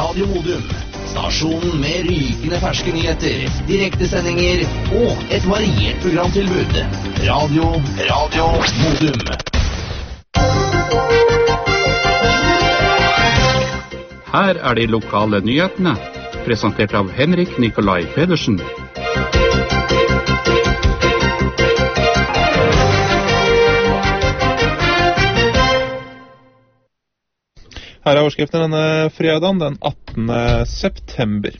Radio Modum. Stasjonen med rykende ferske nyheter, direktesendinger og et variert programtilbud. Radio Modum. Her er de lokale nyhetene, presentert av Henrik Nikolai Pedersen. Her er overskriften denne fredagen, den 18. september.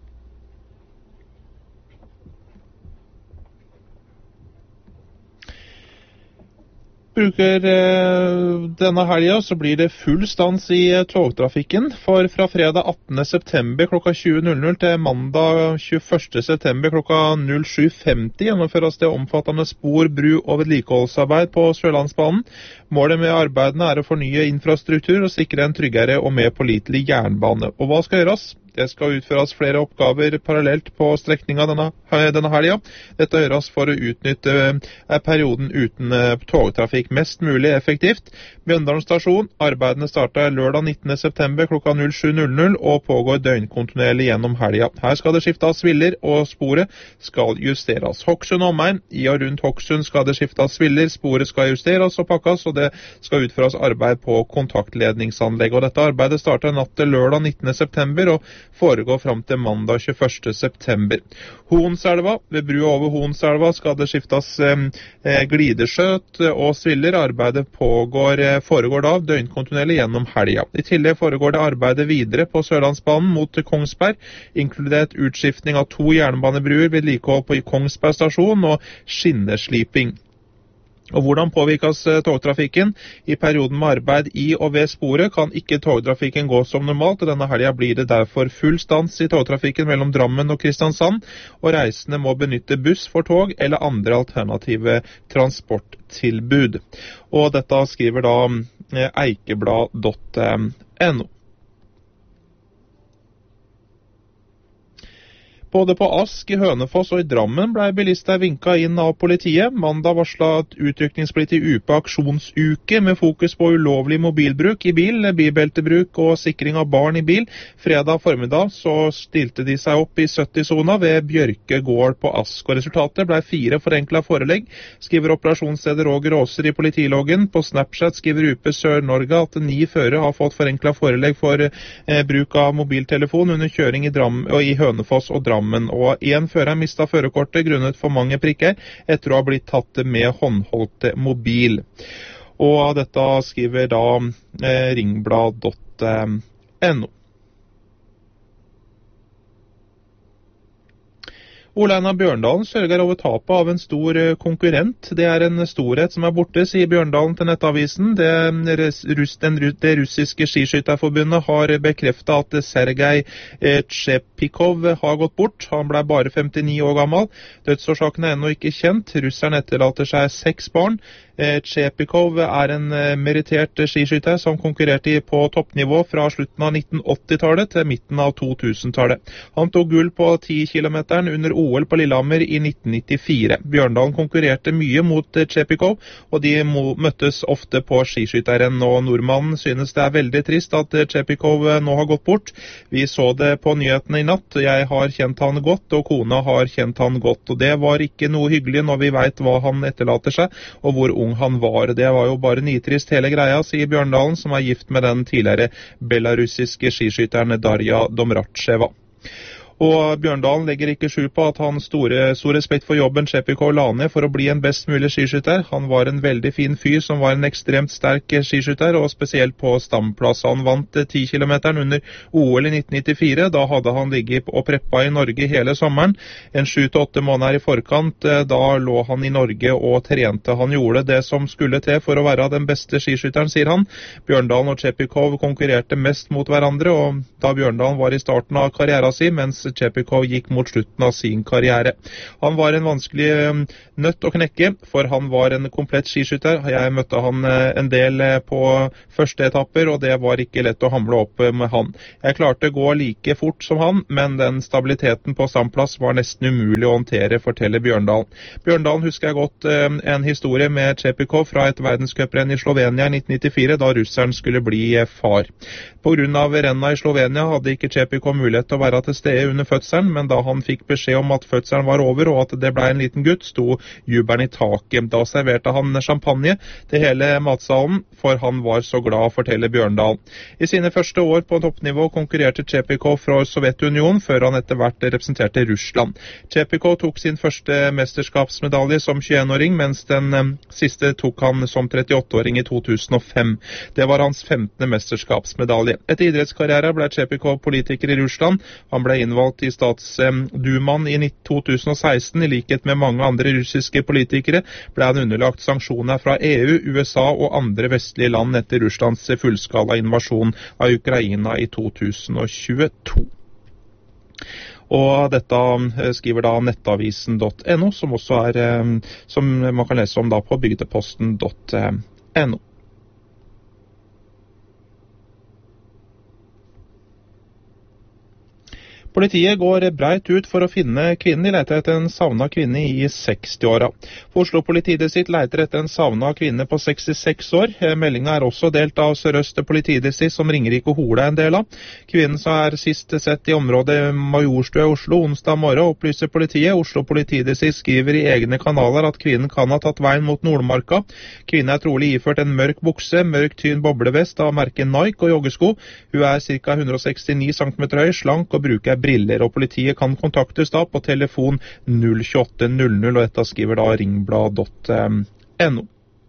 Bruker denne helgen så blir det full stans i togtrafikken, for fra fredag 18. september klokka 20.00 til mandag 21. september klokka 07.50 gjennomføres det omfattende spor, bru og vedlikeholdsarbeid på Sørlandsbanen. Målet med arbeidene er å fornye infrastruktur og sikre en tryggere og mer pålitelig jernbane. Og hva skal gjøres? Det skal utføres flere oppgaver parallelt på strekningen denne helgen. Dette gjøres for å utnytte perioden uten togtrafikk mest mulig effektivt. Bjørndalen stasjon, arbeidene starter lørdag 19. september klokka 07.00 og pågår døgnkontinuerlig gjennom helgen. Her skal det skiftes sviller og sporet skal justeres. Hokksund omegn, i og rundt Hokksund skal det skiftes sviller, sporet skal justeres og pakkes, og det skal utføres arbeid på kontaktledningsanlegg. Og dette arbeidet starter natt til lørdag 19. september og foregår fram til mandag 21. september. Hoenselva, ved brua over Hoenselva skal det skiftes glideskjøt og sviller. Arbeidet foregår da døgnkontinuerlig gjennom helgen. I tillegg foregår det arbeidet videre på Sørlandsbanen mot Kongsberg, inkludert utskiftning av 2 jernbanebruer, vedlikehold på Kongsberg stasjon og skinnesliping. Og hvordan påvirkes togtrafikken? I perioden med arbeid i og ved sporet kan ikke togtrafikken gå som normalt, og denne helgen blir det derfor full stans i togtrafikken mellom Drammen og Kristiansand, og reisende må benytte buss for tog eller andre alternative transporttilbud. Og dette skriver da eikeblad.no. Både på Ask, i Hønefoss og i Drammen ble bilister vinket inn av politiet. Mandag varslet utrykningspolitiet UP aksjonsuke med fokus på ulovlig mobilbruk i bil, bilbeltebruk og sikring av barn i bil. Fredag formiddag så stilte de seg opp i 70-sona ved Bjørke gård på Ask, og resultatet ble 4 forenklet forelegg, skriver operasjonsleder Roger Åser i politiloggen. På Snapchat skriver UP Sør-Norge at 9 førere har fått forenklet forelegg for bruk av mobiltelefon under kjøring i Hønefoss og Drammen. Og en fører mistet førerkortet grunnet for mange prikker etter å ha blitt tatt med håndholdt mobil. Og dette skriver da ringblad.no. Ole Einar Bjørndalen sørger over tapet av en stor konkurrent. Det er en storhet som er borte, sier Bjørndalen til Nettavisen. Det russiske skiskytterforbundet har bekreftet at Sergej Tshepikov har gått bort. Han ble bare 59 år gammel. Dødsårsaken er ennå ikke kjent. Russeren etterlater seg 6 barn. Tshepikov er en merittert skiskytter som konkurrerte på toppnivå fra slutten av 1980-tallet til midten av 2000-tallet. Han tok gull på 10 kilometeren under OL på Lillehammer i 1994. Bjørndalen konkurrerte mye mot Tshepikov, og de møttes ofte på skiskytteren, og nordmannen synes det er veldig trist at Tshepikov nå har gått bort. Vi så det på nyhetene i natt. Jeg har kjent han godt, og kona har kjent han godt, og det var ikke noe hyggelig når vi vet hva han etterlater seg, og hvor ung han var. Det var jo bare nitrist hele greia, sier Bjørndalen, som er gift med den tidligere belarusiske skiskytteren Darja Domracheva. Og Bjørndalen legger ikke skjul på at han stor respekt for jobben Tshepikov la ned for å bli en best mulig skiskytter. Han var en veldig fin fyr som var en ekstremt sterk skiskytter, og spesielt på stamplass. Han vant 10 kilometeren under OL i 1994. Da hadde han ligget og preppa i Norge hele sommeren. En 7-8 måneder i forkant, da lå han i Norge og trente. Han gjorde det som skulle til for å være den beste skiskytteren, sier han. Bjørndalen og Tshepikov konkurrerte mest mot hverandre, og da Bjørndalen var i starten av karrieren sin, mens Čepikov gikk mot slutten av sin karriere. Han var en vanskelig nøtt å knekke, for han var en komplett skiskytter. Jeg møtte han en del på første etapper, og det var ikke lett å hamle opp med han. Jeg klarte å gå like fort som han, men den stabiliteten på standplass var nesten umulig å håndtere, forteller Bjørndalen. Bjørndalen husker jeg godt en historie med Čepikov fra et verdenscuprenn i Slovenia i 1994, da russeren skulle bli far. På grunn av renna i Slovenia hadde ikke Čepikov mulighet til å være til stede under fødselen, men da han fikk beskjed om at fødselen var over og at det ble en liten gutt, sto jubelen i taket. Da serverte han champagne til hele matsalen, for han var så glad, forteller Bjørndalen. I sine første år på toppnivå konkurrerte Čepikov fra Sovjetunionen, før han etter hvert representerte Russland. Čepikov tok sin første mesterskapsmedalje som 21-åring, mens den siste tok han som 38-åring i 2005. Det var hans 15. mesterskapsmedalje. Etter idrettskarriere ble Čepikov politiker i Russland. Han ble innvalgt i statsdumaen i 2016. I likhet med mange andre russiske politikere ble han underlagt sanksjoner fra EU, USA og andre vestlige land etter Russlands fullskala invasjon av Ukraina i 2022. Og dette skriver da nettavisen.no, som også som man kan lese om da på bygdeposten.no. Politiet går breit ut for å finne kvinnen. De leter etter en savnet kvinne i 60-åra. Oslo politidistrikt leter etter en savnet kvinne på 66 år. Meldingen også delt av Sør-Øst politidistrikt, som Ringerike og Hola en del av. Kvinnen som sist sett i området Majorstua i Oslo onsdag morgen, opplyser politiet. Oslo politidistrikt skriver i egne kanaler at kvinnen kan ha tatt veien mot Nordmarka. Kvinnen trolig iført en mørk bukse, mørk tynn boblevest av merket Nike og joggesko. Hun ca. 169 cm høy, slank og bruker briller, og politiet kan kontaktes da på telefon 02800, og dette skriver da ringblad.no.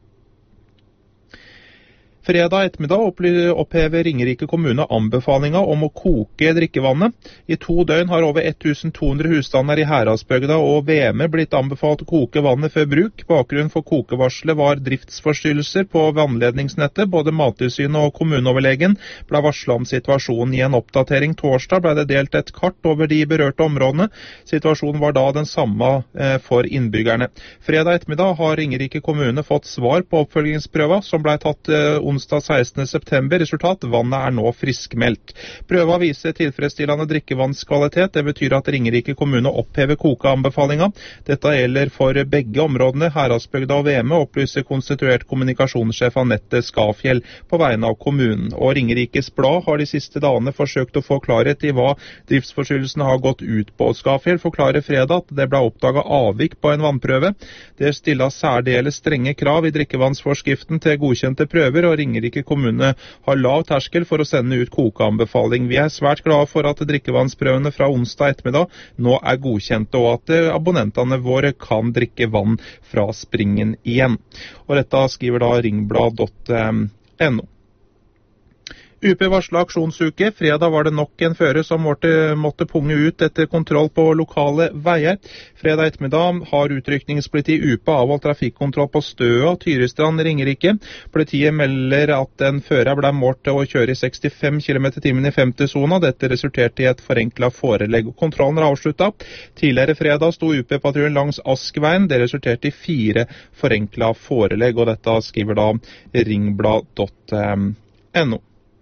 Fredag ettermiddag opphever Ringerike kommune anbefalinga om å koke drikkevannet. I 2 døgn har over 1200 husstander i Heradsbygda og VM blitt anbefalt å koke vannet før bruk. Bakgrunnen for kokevarselet var driftsforstyrrelser på vannledningsnettet. Både Mattilsynet og kommuneoverlegen ble varslet om situasjonen i en oppdatering. Torsdag ble det delt et kart over de berørte områdene. Situasjonen var da den samme for innbyggerne. Fredag ettermiddag har Ringerike kommune fått svar på oppfølgingsprøva, som ble tatt onsdag 16. september. Resultat: vannet nå friskmeldt. Prøva viser tilfredsstillende drikkevannskvalitet. Det betyr at Ringerike kommune opphever kokeanbefalinga. Dette gjelder for begge områdene, Heradsbygda og VM, opplyser konstituert kommunikasjonssjef Anette Skafjell på vegne av kommunen. Og Ringerikes Blad har de siste dagene forsøkt å få klarhet i hva driftsforstyrrelsene har gått ut på. Skafjell forklarer fredag at det ble oppdaget avvik på en vannprøve. Det stilles særdeles strenge krav i drikkevannsforskriften til godkjente prøver, og Ringerike kommune har lav terskel for å sende ut kokeanbefaling. Vi svært glade for at drikkevannsprøvene fra onsdag ettermiddag nå godkjente, og at abonnentene våre kan drikke vann fra springen igjen. Og dette skriver da ringblad.no. UP varslet aksjonsuke. Fredag var det nok en fører som måtte punge ut etter kontroll på lokale veier. Fredag ettermiddag har utrykningspoliti UP avholdt trafikkontroll på Støa, Tyristrand, Ringerike. Politiet melder at en fører ble målt til å kjøre i 65 km/t i 50-sona. Dette resulterte i et forenklet forelegg. Kontrollen avsluttet. Tidligere fredag sto UP-patruljen langs Askveien. Det resulterte i 4 forenklet forelegg, og dette skriver da ringblad.no.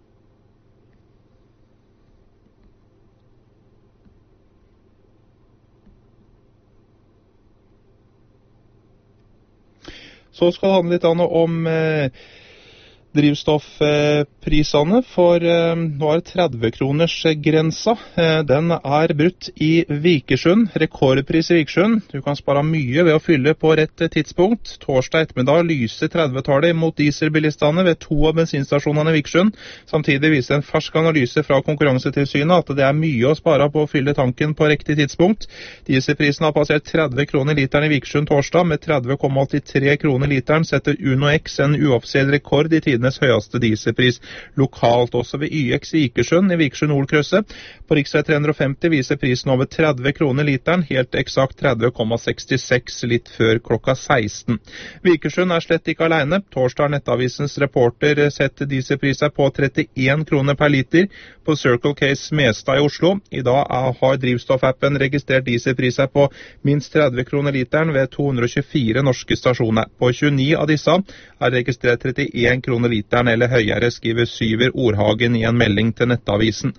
Så skal det handle litt om drivstoffprisene, for nå 30-kroners grensa. Den brutt i Vikersund. Rekordpris i Vikersund. Du kan spare mye ved å fylle på rett tidspunkt. Torsdag ettermiddag lyser 30-tallet mot dieselbilistene ved 2 av bensinstasjonene i Vikersund. Samtidig viser en fersk analyse fra Konkurransetilsynet at det mye å spare på å fylle tanken på riktig tidspunkt. Dieselprisen har passert 30 kroner literen i Vikersund torsdag. Med 30,83 kroner literen setter Uno X en uoffisiell rekord i tiden tidenes høyeste dieselpris lokalt, også ved YX i Vikersund, i Vikersund Nordkrysset. På riksvei 350 viser prisen over 30 kroner literen, helt eksakt 30,66 litt før klokka 16. Vikersund slett ikke alene. Torsdag har Nettavisens reporter sett dieselpriser på 31 kroner per liter på Circle K Smestad i Oslo. I dag har drivstoffappen registrert dieselpriser på minst 30 kroner literen ved 224 norske stasjoner. På 29 av disse er registrert 31 kroner literen eller høyere, skriver Syver Ordhagen i en melding til Nettavisen.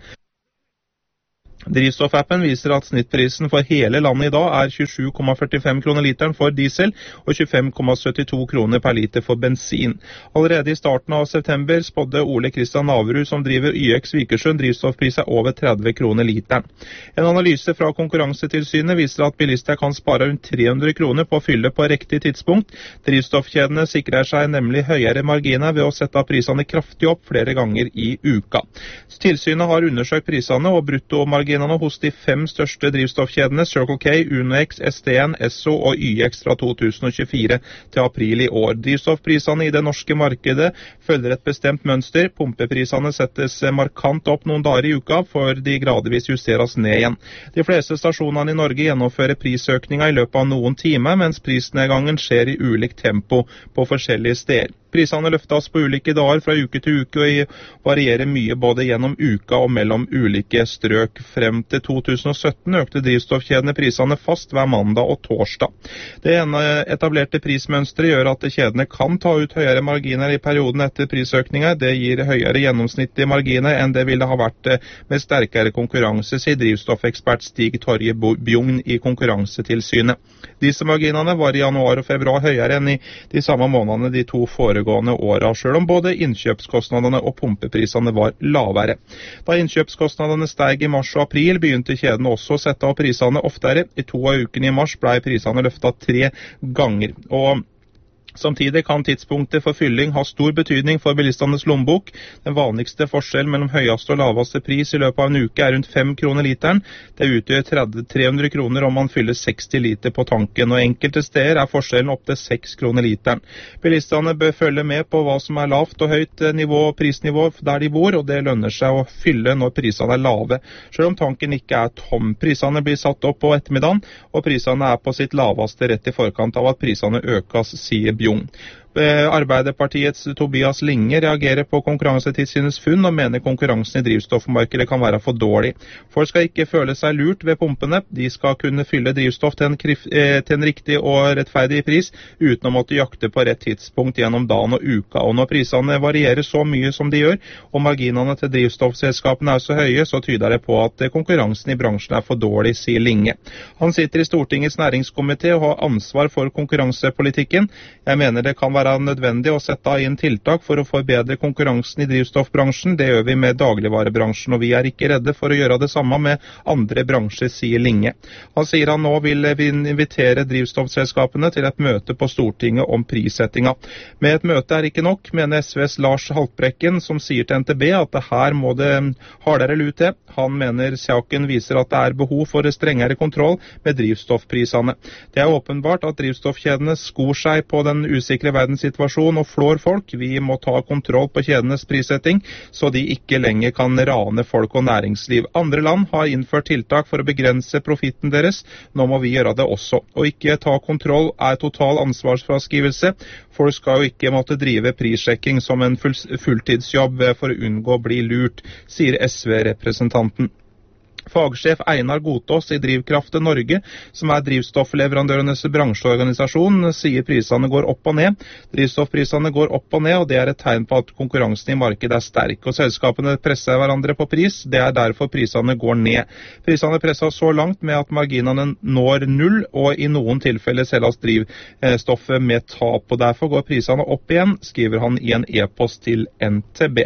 Drivstoffappen viser at snittprisen for hele landet i dag er 27,45 kroner literen for diesel og 25,72 kroner per liter for bensin. Allerede i starten av september spådde Ole Kristian Naverud, som driver YX Vikersund, drivstoffpriser over 30 kroner literen. En analyse fra Konkurransetilsynet viser at bilister kan spare rundt 300 kroner på å fylle på riktig tidspunkt. Drivstoffkjedene sikrer seg nemlig høyere marginer ved å sette prisene kraftig opp flere ganger i uka. Tilsynet har undersøkt prisene og bruttomarginene hos de 5 største drivstoffkjedene, Circle K, UnoX, STN, Esso og YX fra 2024 til april i år. Drivstoffprisene i det norske markedet følger et bestemt mønster. Pumpeprisene settes markant opp noen dager i uka, for de gradvis justeres ned igjen. De fleste stasjonene i Norge gjennomfører prisøkninger i løpet av noen timer, mens prisnedgangen skjer i ulikt tempo på forskjellige steder. Prisene løftes på ulike dager fra uke til uke og varierer mye både gjennom uka og mellom ulike strøk. Frem til 2017 økte drivstoffkjedene prisene fast hver mandag og torsdag. Det etablerte prismønsteret gjør at kjedene kan ta ut høyere marginer i perioden etter prisøkninger. Det gir høyere gjennomsnittlige marginer enn det ville ha vært med sterkere konkurranse, sier drivstoffekspert Stig Torje Bjugn i Konkurransetilsynet. Dieselmarginene var i januar og februar høyere enn i de samme månedene de to foregående åra, selv om både innkjøpskostnadene og pumpeprisene var lavere. Da innkjøpskostnadene steg i mars og april, begynte kjedene også å sette opp prisene oftere. I 2 av ukene i mars ble prisene løftet 3 ganger. Og samtidig kan tidspunktet for fylling ha stor betydning for bilistenes lommebok. Den vanligste forskjell mellom høyeste og laveste pris i løpet av en uke er rundt 5 kroner literen. Det utgjør 300 kroner om man fyller 60 liter på tanken, og enkelte steder er forskjellen opp til 6 kroner literen. Bilistene bør følge med på hva som er lavt og høyt prisnivå der de bor, og det lønner seg å fylle når prisene er lave, selv om tanken ikke er tom. Prisene blir satt opp på ettermiddagen, og prisene er på sitt laveste rett i forkant av at prisene økes, sier Bjugn. Arbeiderpartiets Tobias Linge reagerer på Konkurransetilsynets funn og mener konkurransen i drivstoffmarkedet kan være for dårlig. Folk skal ikke føle seg lurt ved pumpene. De skal kunne fylle drivstoff til en riktig og rettferdig pris, uten å måtte jakte på rett tidspunkt gjennom dagen og uka. Og når prisene varierer så mye som de gjør, og marginene til drivstoffselskapene er så høye, så tyder det på at konkurransen i bransjen er for dårlig, sier Linge. Han sitter i Stortingets næringskomité og har ansvar for konkurransepolitikken. Jeg mener det kan være nødvendig å sette inn tiltak for å forbedre konkurransen i drivstoffbransjen. Det gjør vi med dagligvarebransjen, og vi er ikke redde for å gjøre det samme med andre bransjer, sier Linge. Han sier han nå vil invitere drivstoffselskapene til et møte på Stortinget om prissettinga. Med et møte er ikke nok, mener SVs Lars Haltbrekken, som sier til NTB at det her må det hardere lut til. Han mener saken viser at det er behov for strengere kontroll med drivstoffprisene. Det er åpenbart at drivstoffkjedene skor seg på den usikre verdenssituasjon og flår folk. Vi må ta kontroll på kjedenes prissetting, så de ikke lenger kan rane folk og næringsliv. Andre land har innført tiltak for å begrense profitten deres. Nå må vi gjøre det også. Å ikke ta kontroll er total ansvarsfraskrivelse. Folk skal jo ikke måtte drive prissjekking som en fulltidsjobb for å unngå å bli lurt, sier SV-representanten. Fagsjef Einar Godtås i Drivkraft Norge, som er drivstoffleverandørenes bransjeorganisasjon, sier prisene går opp og ned. Drivstoffprisene går opp og ned, og det er et tegn på at konkurransen i markedet er sterk. Og selskapene presser hverandre på pris, det er derfor prisene går ned. Prisene presses så langt med at marginene når null, og i noen tilfeller selges drivstoffet med tap. Og derfor går prisene opp igjen, skriver han i en e-post til NTB.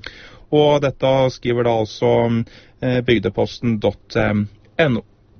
Og dette skriver da altså bygdeposten.no.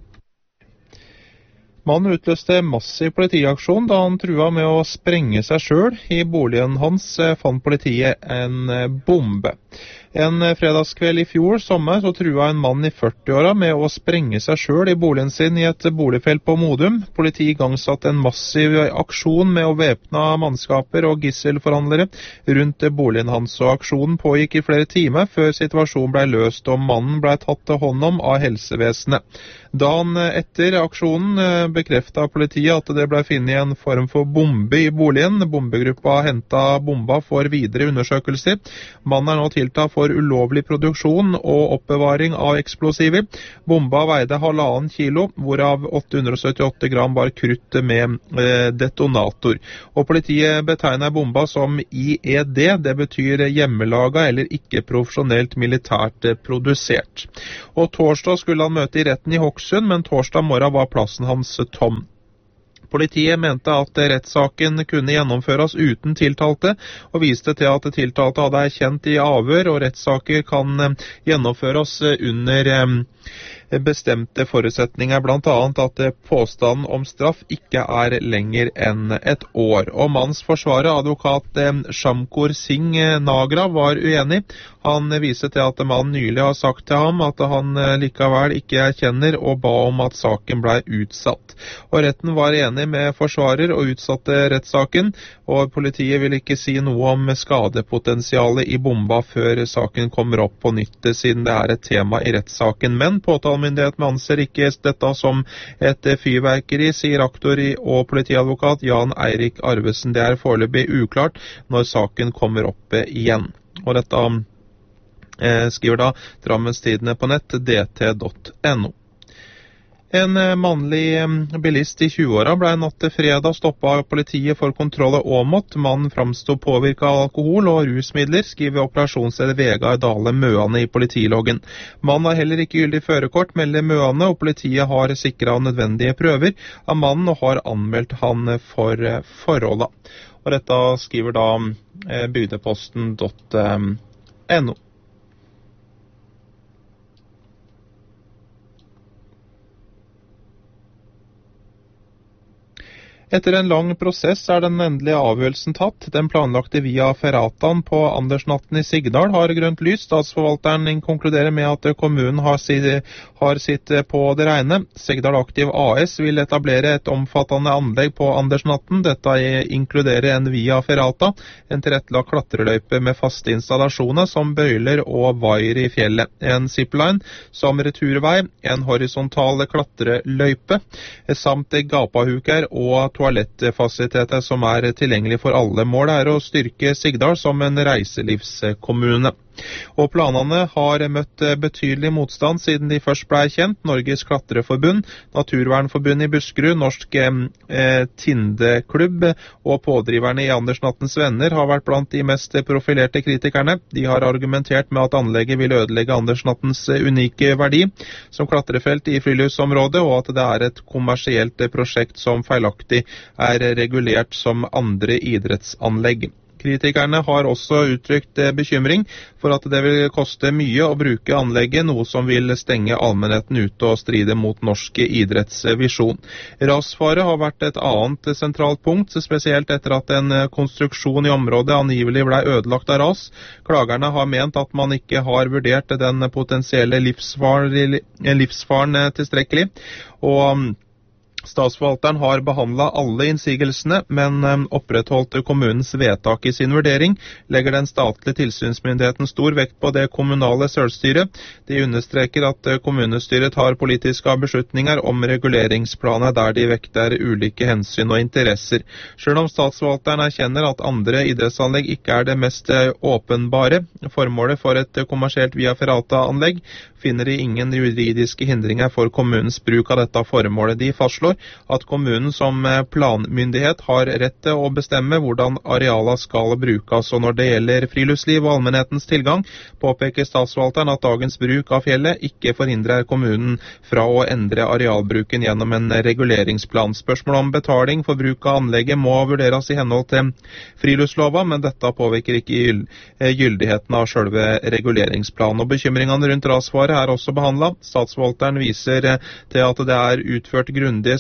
Mannen utløste massiv politiaksjon da han trua med å sprenge seg selv. I boligen hans fant politiet en bombe. En fredagskveld i fjor sommer så trua en mann i 40-åra med å sprenge seg selv i boligen sin i et boligfelt på Modum. Politiet igangsatte en massiv aksjon med å væpne mannskaper og gisselforhandlere rundt boligen hans, og aksjonen pågikk i flere timer før situasjonen ble løst og mannen ble tatt til hånd om av helsevesenet. Dagen etter aksjonen bekreftet politiet at det ble funnet en form for bombe i boligen. Bombegruppa hentet bomba for videre undersøkelser. Mannen nå tiltalt for ulovlig produksjon og oppbevaring av eksplosiver. Bomba veide 1,5 kilo, hvorav 878 gram var krutt med detonator. Og politiet betegner bomba som IED, det betyr hjemmelaga eller ikke profesjonelt militært produsert. Og torsdag skulle han møte i retten i Hokksund, men torsdag morgen var plassen hans tom. Politiet mente at rettssaken kunne gjennomføres uten tiltalte, og viste til at tiltalte hadde erkjent i avhør, og rettssaker kan gjennomføres under bestemte forutsetninger, blant annet at påstanden om straff ikke er lenger enn et år. Og manns forsvarer, advokat Shamkur Singh Nagra, var uenig. Han viser til at mannen nylig har sagt til ham at han likevel ikke erkjenner, og ba om at saken ble utsatt. Og retten var enig med forsvarer og utsatte rettssaken, og politiet vil ikke si noe om skadepotensialet i bomba før saken kommer opp på nytt, siden det er et tema i rettssaken. Men påtalemyndigheten anser ikke dette som et fyrverkeri, sier aktor og politiadvokat Jan Eirik Arvesen. Det er foreløpig uklart når saken kommer opp igjen. Og dette skriver da Drammens Tidende på nett, dt.no. En mannlig bilist i 20-åra ble natt til fredag stoppet av politiet for kontroll av Åmot. Mannen framstod påvirket av alkohol og rusmidler, skriver operasjonsleder Vegard Dale Møane i politiloggen. Mannen har heller ikke gyldig førerkort, melder Møane, og politiet har sikret nødvendige prøver av mannen og har anmeldt han for forholdet. Og dette skriver da bygdeposten.no. Etter en lang prosess er den endelige avgjørelsen tatt. Den planlagte via Ferratan på Andersnatten i Sigdal har grønt lys. Statsforvalteren konkluderer med at kommunen har sitt på det rene. Sigdal Aktiv AS vil etablere et omfattende anlegg på Andersnatten. Dette inkluderer en via Ferrata, en tilrettelagt klatreløype med faste installasjoner som bøyler og vaier i fjellet. En zipline som returvei, en horisontal klatreløype, samt gapahuker og toalettfasiliteter som er tilgjengelig for alle. Målet er å styrke Sigdal som en reiselivskommune. Og planene har møtt betydelig motstand siden de først ble kjent. Norges Klatreforbund, Naturvernforbundet i Buskerud, Norsk Tindeklubb og pådriverne i Andersnattens Venner har vært blant de mest profilerte kritikerne. De har argumentert med at anlegget vil ødelegge Andersnattens unike verdi som klatrefelt i friluftsområdet, og at det er et kommersielt prosjekt som feilaktig er regulert som andre idrettsanlegg. Kritikerne har også uttrykt bekymring for at det vil koste mye å bruke anlegget, noe som vil stenge allmennheten ute og stride mot norsk idrettsvisjon. Rasfare har vært et annet sentralt punkt, spesielt etter at en konstruksjon i området angivelig ble ødelagt av ras. Klagerne har ment at man ikke har vurdert den potensielle livsfaren tilstrekkelig, og Statsforvalteren har behandlet alle innsigelsene, men opprettholdt kommunens vedtak i sin vurdering, legger den statlige tilsynsmyndigheten stor vekt på det kommunale selvstyret. De understreker at kommunestyret tar politiske beslutninger om reguleringsplaner der de vekter ulike hensyn og interesser. Selv om statsforvalteren erkjenner at andre idrettsanlegg ikke er det mest åpenbare formålet for et kommersielt via Ferrata-anlegg, finner de ingen juridiske hindringer for kommunens bruk av dette formålet. De fastslår at kommunen som planmyndighet har rett til å bestemme hvordan arealer skal brukes, og når det gjelder friluftsliv og allmennhetens tilgang, påpeker statsforvalteren at dagens bruk av fjellet ikke forhindrer kommunen fra å endre arealbruken gjennom en reguleringsplan. Spørsmål om betaling for bruk av anlegget må vurderes i henhold til friluftslova, men dette påvirker ikke gyldigheten av selve reguleringsplanen. Og bekymringene rundt rasfare er også behandlet. Statsforvalteren viser til at det er utført grundige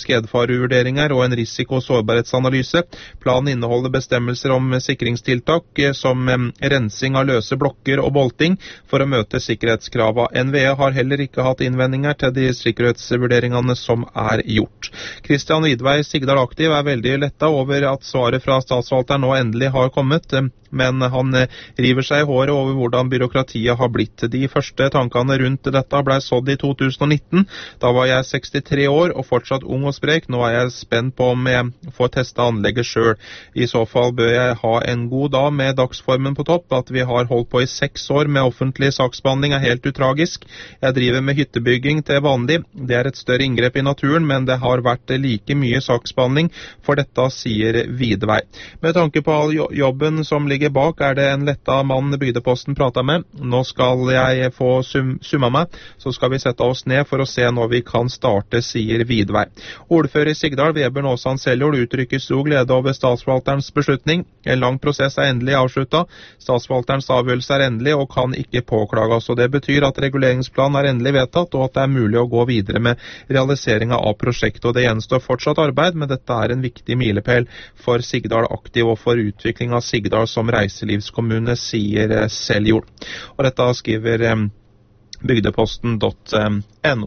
skredfarevurderinger og en risiko- og sårbarhetsanalyse. Planen inneholder bestemmelser om sikringstiltak som rensing av løse blokker og bolting for å møte sikkerhetskrava. NVE har heller ikke hatt innvendinger til de sikkerhetsvurderingene som er gjort. Kristian Widvei, Sigdal Aktiv, er veldig letta over at svaret fra statsforvalteren nå endelig har kommet, men han river seg i håret over hvordan byråkratiet har blitt. De første tankene rundt dette ble sådd i 2019. Da var jeg 63 år og fortsatt ung og sprek. Nå er jeg spent på om jeg får testa anlegget selv. I så fall bør jeg ha en god dag med dagsformen på topp. At vi har holdt på i 6 år med offentlig saksbehandling er helt utragisk. Jeg driver med hyttebygging til vanlig. Det er et større inngrep i naturen, men det har vært like mye saksbehandling for dette, sier Widvei. Med tanke på all jobben som ligger bak, er det en letta mann Bygdeposten prater med. Nå skal jeg få summa meg, så skal vi sette oss ned for å se når vi kan starte, sier Widvei. Ordfører i Sigdal, Vebjørn Åsan Seljord, uttrykker stor glede over statsforvalterens beslutning. En lang prosess er endelig avsluttet. Statsforvalterens avgjørelse er endelig og kan ikke påklages, og det betyr at reguleringsplanen er endelig vedtatt, og at det er mulig å gå videre med realiseringen av prosjektet. Og det gjenstår fortsatt arbeid, men dette er en viktig milepæl for Sigdal Aktiv og for utvikling av Sigdal som reiselivskommune, sier Seljord. Og dette skriver bygdeposten.no.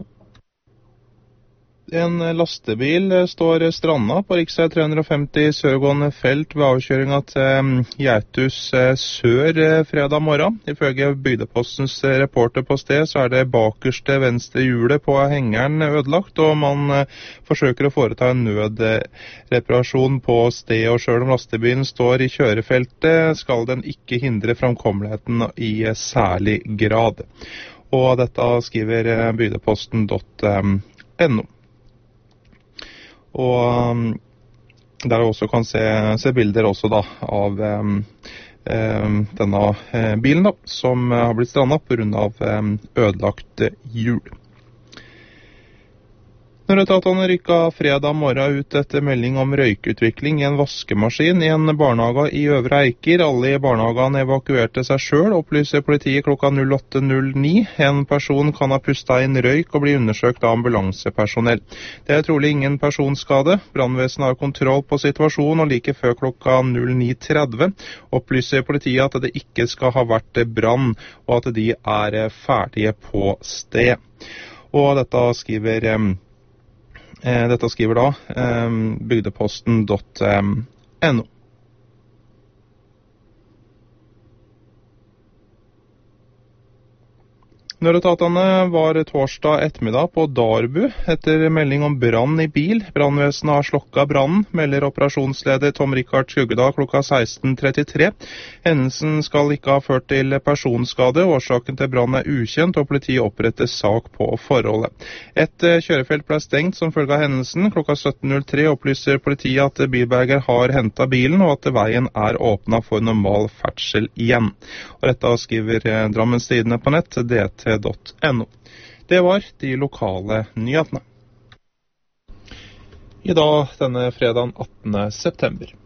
En lastebil står stranda på riksvei 350 Sørgående felt ved avkjøringa til Gjerthus sør fredag morgen. Ifølge Bygdepostens reporter på sted så er det bakerste venstre hjulet på hengeren ødelagt, og man forsøker å foreta en nødreparasjon på sted. Og selv om lastebilen står i kjørefeltet, skal den ikke hindre framkommeligheten i særlig grad. Og dette skriver bygdeposten.no. Og der du også kan se bilder også da av denne bilen da, som har blitt strandet på grunn av ødelagt hjul. Nødetatene rykket fredag morgen ut etter melding om røykutvikling i en vaskemaskin i en barnehage i Øvre Eiker. Alle i barnehagen evakuerte seg selv, opplyser politiet klokka 08.09. En person kan ha pustet inn røyk og bli undersøkt av ambulansepersonell. Det er trolig ingen personskade. Brannvesenet har kontroll på situasjonen, og like før klokka 09.30 opplyser politiet at det ikke skal ha vært brann, og at de er ferdige på sted. Og dette skriver da bygdeposten.no. Nødetatene var torsdag ettermiddag på Darbu etter melding om brann i bil. Brannvesenet har slukket brannen, melder operasjonsleder Tom Rikard Skuggedal klokka 16.33. Hendelsen skal ikke ha ført til personskade. Årsaken til brannen er ukjent, og politiet oppretter sak på forholdet. Et kjørefelt ble stengt som følge av hendelsen. Klokka 17.03 opplyser politiet at bilberger har hentet bilen, og at veien er åpnet for normal ferdsel igjen. Og dette skriver Drammens Tidende på nett, dt.no. Det var de lokale nyhetene. I dag, denne fredagen 18. september.